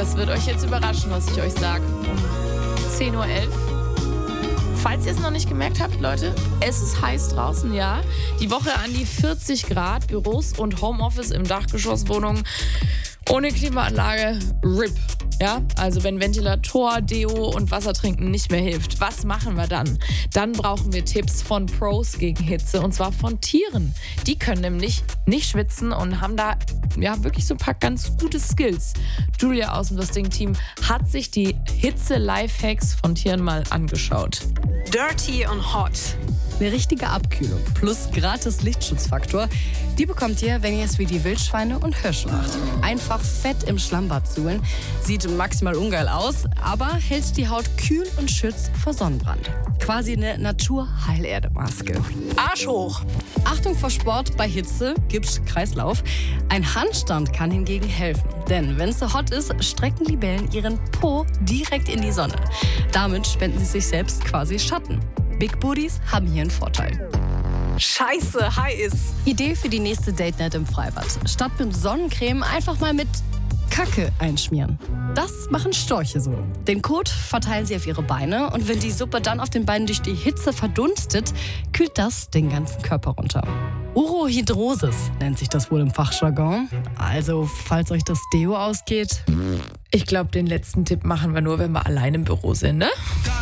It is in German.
Das wird euch jetzt überraschen, was ich euch sage. Um 10.11 Uhr. Falls ihr es noch nicht gemerkt habt, Leute, es ist heiß draußen, ja. Die Woche an die 40 Grad, Büros und Homeoffice im Dachgeschosswohnungen ohne Klimaanlage, RIP. Ja, also wenn Ventilator, Deo und Wassertrinken nicht mehr hilft, was machen wir dann? Dann brauchen wir Tipps von Pros gegen Hitze und zwar von Tieren. Die können nämlich nicht schwitzen und haben da ja wirklich so ein paar ganz gute Skills. Julia aus dem Das Ding-Team hat sich die Hitze-Lifehacks von Tieren mal angeschaut. Dirty und Hot. Eine richtige Abkühlung plus gratis Lichtschutzfaktor, die bekommt ihr, wenn ihr es wie die Wildschweine und Hirsche macht. Einfach fett im Schlammbad suhlen. Sieht maximal ungeil aus, aber hält die Haut kühl und schützt vor Sonnenbrand. Quasi eine Naturheilerde-Maske. Arsch hoch. Achtung vor Sport bei Hitze, Gips, Kreislauf. Ein Handstand kann hingegen helfen. Denn wenn es so hot ist, strecken Libellen ihren Po direkt in die Sonne. Damit spenden sie sich selbst quasi Schatten. Big Booties haben hier einen Vorteil. Scheiße, heiß. Idee für die nächste Date Night im Freibad. Statt mit Sonnencreme einfach mal mit Kacke einschmieren. Das machen Storche so. Den Kot verteilen sie auf ihre Beine und wenn die Suppe dann auf den Beinen durch die Hitze verdunstet, kühlt das den ganzen Körper runter. Urohydrosis nennt sich das wohl im Fachjargon. Also, falls euch das Deo ausgeht. Ich glaube, den letzten Tipp machen wir nur, wenn wir allein im Büro sind, ne?